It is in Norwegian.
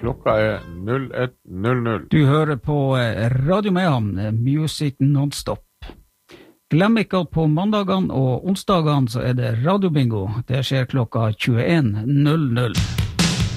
Klokka 01:00. Du hører på Radio Mehamn, Music Non-Stop. Glem ikke at på mandagene og onsdagene så det radiobingo. Det skjer klokka 21:00.